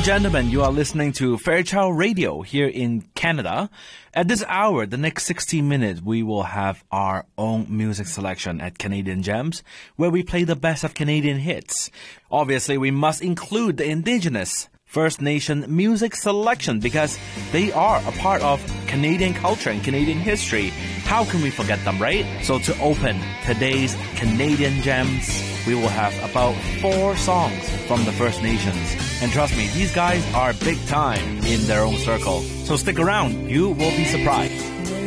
gentlemen, you are listening to Fairchild Radio here in Canada. At this hour, the next 60 minutes, we will have our own music selection at Canadian Gems, where we play the best of Canadian hits. Obviously, we must include the Indigenous First Nation music selection because they are a part of Canadian culture and Canadian history. How can we forget them, right? So to open today's Canadian Gems, we will have about 4 songs from the First Nations. And trust me, these guys are big time in their own circle. So stick around, you will be surprised.